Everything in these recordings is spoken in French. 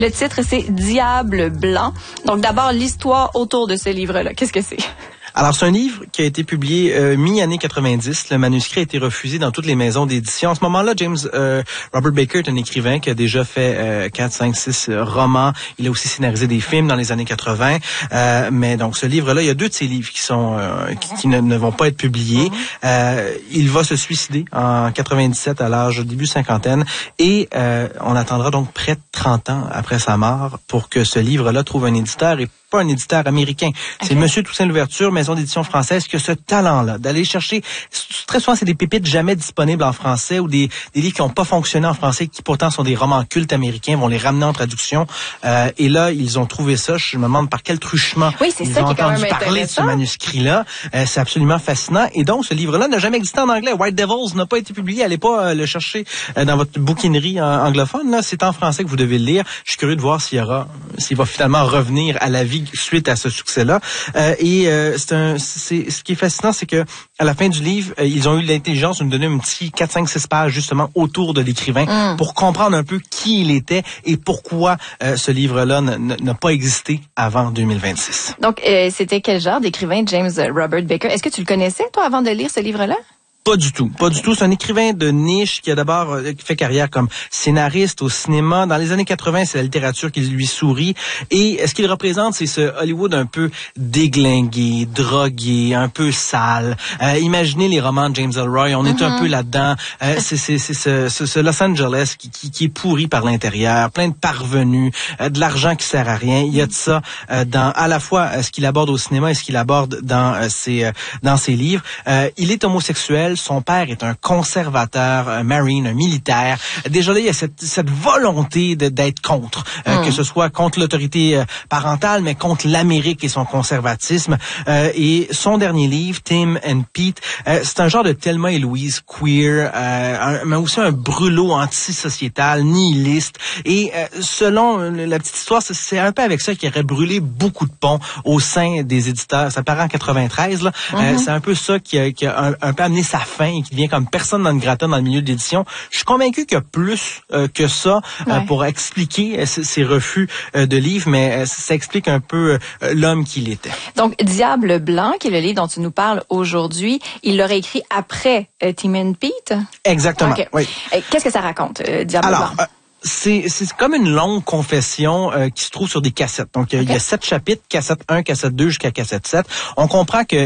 Le titre, c'est Diable blanc. Donc d'abord, l'histoire autour de ce livre-là. Qu'est-ce que c'est? Alors, c'est un livre qui a été publié mi-année 90. Le manuscrit a été refusé dans toutes les maisons d'édition. En ce moment-là, Robert Baker est un écrivain qui a déjà fait 4, 5, 6 romans. Il a aussi scénarisé des films dans les années 80. Mais donc, ce livre-là, il y a 2 de ces livres qui ne vont pas être publiés. Il va se suicider en 97 à l'âge début cinquantaine. Et on attendra donc près de 30 ans après sa mort pour que ce livre-là trouve un éditeur et pas un éditeur américain. C'est Monsieur Toussaint Louverture, maison d'édition française, qui a ce talent-là d'aller chercher. Très souvent, c'est des pépites jamais disponibles en français ou des livres qui n'ont pas fonctionné en français, qui pourtant sont des romans cultes américains, vont les ramener en traduction. Et là, ils ont trouvé ça. Je me demande par quel truchement ils ont entendu parler de ce manuscrit-là. C'est absolument fascinant. Et donc, ce livre-là n'a jamais existé en anglais. White Devils n'a pas été publié. Allez pas le chercher dans votre bouquinerie anglophone. Là, c'est en français que vous devez le lire. Je suis curieux de voir s'il va finalement revenir à la vie suite à ce succès-là. Ce qui est fascinant, c'est que à la fin du livre, ils ont eu l'intelligence de nous donner un petit 4, 5, 6 pages justement autour de l'écrivain pour comprendre un peu qui il était et pourquoi ce livre-là n'a pas existé avant 2026. Donc, c'était quel genre d'écrivain, James Robert Baker? Est-ce que tu le connaissais, toi, avant de lire ce livre-là? Pas du tout. C'est un écrivain de niche qui a d'abord fait carrière comme scénariste au cinéma. Dans les années 80, c'est la littérature qui lui sourit. Et ce qu'il représente, c'est ce Hollywood un peu déglingué, drogué, un peu sale. Imaginez les romans de James Ellroy, on est un peu là-dedans. C'est ce Los Angeles qui est pourri par l'intérieur, plein de parvenus, de l'argent qui sert à rien. Il y a de ça dans à la fois ce qu'il aborde au cinéma et ce qu'il aborde dans ses livres. Il est homosexuel. Son père est un conservateur, un marine, un militaire. Déjà là, il y a cette volonté d'être contre, que ce soit contre l'autorité parentale, mais contre l'Amérique et son conservatisme. Et son dernier livre, Tim and Pete, c'est un genre de Thelma et Louise queer, mais aussi un brûlot antisociétal, nihiliste. Et selon la petite histoire, c'est un peu avec ça qu'il aurait brûlé beaucoup de ponts au sein des éditeurs. Ça paraît en 93, là. C'est un peu ça qui a un peu amené sa fin et qui devient comme personne dans le gratin dans le milieu de l'édition. Je suis convaincu qu'il y a plus que ça pour expliquer ces refus de livres, mais ça explique un peu l'homme qu'il était. Donc, Diable blanc, qui est le livre dont tu nous parles aujourd'hui, il l'aurait écrit après Tim and Pete? Exactement, oui. Qu'est-ce que ça raconte, Diable blanc? C'est comme une longue confession qui se trouve sur des cassettes. Donc, il y a 7 chapitres, cassette 1, cassette 2 jusqu'à cassette 7. On comprend que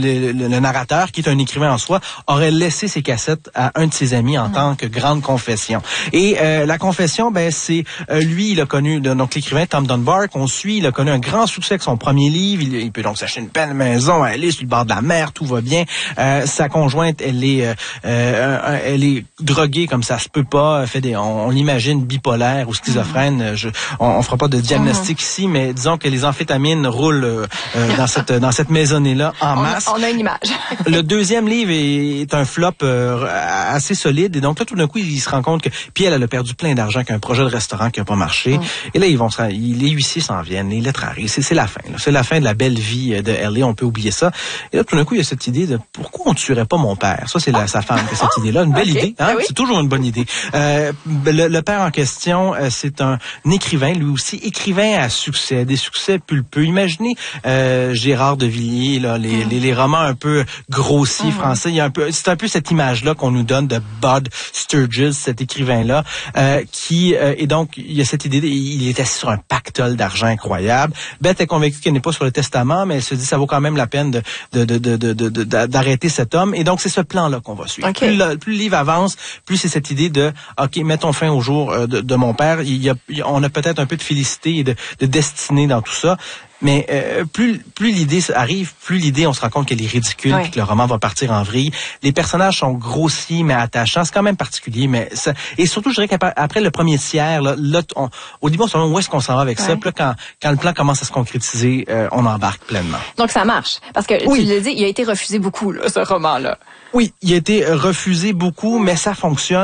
le narrateur, qui est un écrivain en soi, aurait laissé ses cassettes à un de ses amis en tant que grande confession. Et la confession, c'est lui, il a connu, donc l'écrivain Tom Dunbar, qu'on suit, il a connu un grand succès avec son premier livre. Il peut donc s'acheter une belle maison, elle est sur le bord de la mer, tout va bien. Sa conjointe, elle est droguée comme ça se peut pas. On l'imagine bipolaire ou schizophrène. On fera pas de diagnostic ici, mais disons que les amphétamines roulent dans cette maisonnée-là en masse. On a une image. Le deuxième livre est un flop assez solide, et donc là, tout d'un coup, il se rend compte que puis elle a perdu plein d'argent, qu'un projet de restaurant qui a pas marché. Et là, les huissiers s'en viennent, les lettres arrivent. C'est la fin. C'est la fin de la belle vie de Ellie. On peut oublier ça. Et là, tout d'un coup, il y a cette idée de pourquoi on tuerait pas mon père. Ça, c'est sa femme qui a cette idée-là. Une belle idée. Hein? Oui. C'est toujours une bonne idée. Le père en question, c'est un écrivain, lui aussi, écrivain à succès, des succès pulpeux. Imaginez Gérard de Villiers, là, les romans un peu grossiers français. C'est un peu cette image-là qu'on nous donne de Bud Sturges, cet écrivain-là, et donc, il y a cette idée, il est assis sur un pactole d'argent incroyable. Beth est convaincue qu'elle n'est pas sur le testament, mais elle se dit ça vaut quand même la peine d'arrêter cet homme. Et donc, c'est ce plan-là qu'on va suivre. Plus le livre avance, plus c'est cette idée de, OK, mettons fin au jour de mon père. On a peut-être un peu de félicité et de destinée dans tout ça. Mais plus l'idée arrive, plus l'idée, on se rend compte qu'elle est ridicule, puis que le roman va partir en vrille. Les personnages sont grossiers mais attachants. C'est quand même particulier, mais ça, et surtout, je dirais qu'après le premier tiers, là au début, on se demande où est-ce qu'on s'en va avec ça. Puis là, quand le plan commence à se concrétiser, on embarque pleinement. Donc ça marche, parce que tu l'as dit, il a été refusé beaucoup, là, ce roman-là. Oui, il a été refusé beaucoup, mais ça fonctionne.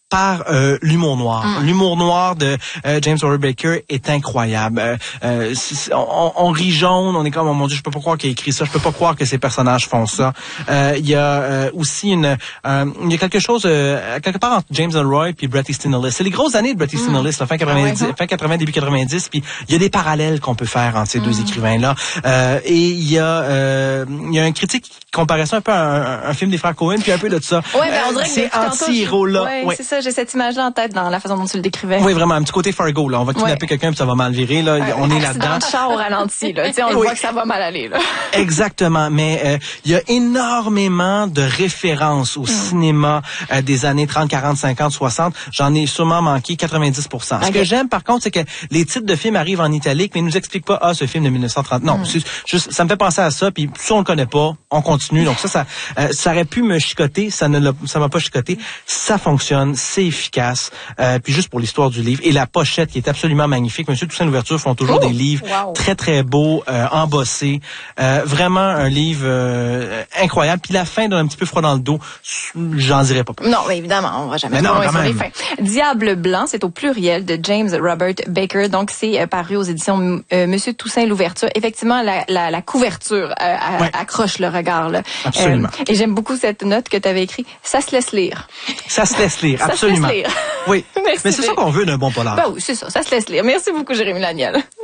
par l'humour noir. L'humour noir de James Robert Baker est incroyable. On rit jaune, on est comme, oh mon Dieu, je peux pas croire qu'il a écrit ça, je peux pas croire que ces personnages font ça. Il y a aussi il y a quelque chose quelque part entre James Ellroy puis Bret Easton Ellis. C'est les grosses années de Bret Easton Ellis, la fin 90, fin 80, début 90, puis il y a des parallèles qu'on peut faire entre ces deux écrivains-là. Et il y a un critique qui comparait ça un peu à un film des frères Coen, puis un peu de ça. Ouais, ben on dirait que c'est anti-héros là. Ouais, c'est ça, j'ai cette image-là en tête dans la façon dont tu le décrivais. Oui, vraiment, un petit côté Fargo là. On va kidnapper quelqu'un puis ça va mal virer là. On est là-dedans. De char au ralenti là. Tu sais, on voit que ça va mal aller là. Exactement, mais il y a énormément de références au cinéma des années 30, 40, 50, 60. J'en ai sûrement manqué 90%. Ce que j'aime par contre, c'est que les titres de films arrivent en italique, mais ils nous expliquent pas ce film de 1930. Non, juste, ça me fait penser à ça, puis si on le connaît pas, on continue. Donc ça aurait pu me chicoter, ça m'a pas chicoté. Ça fonctionne, c'est efficace. Puis juste pour l'histoire du livre et la pochette qui est absolument magnifique. Monsieur Toussaint Louverture font toujours des livres très très beaux, embossés. Vraiment un livre incroyable. Puis la fin donne un petit peu froid dans le dos. J'en dirais pas plus. Non, mais évidemment, on va jamais trop loin sur les fins. Diable blanc, c'est au pluriel de James Robert Baker. Donc c'est paru aux éditions Monsieur Toussaint Louverture. Effectivement, la couverture accroche le regard là. Absolument. Et j'aime beaucoup cette note que tu avais écrite. Ça se laisse lire. Ça se laisse lire, absolument. Ça se laisse lire. Oui. Mais c'est ça qu'on veut d'un bon polar. Ben oui, c'est ça. Ça se laisse lire. Merci beaucoup, Jérémy Laniel.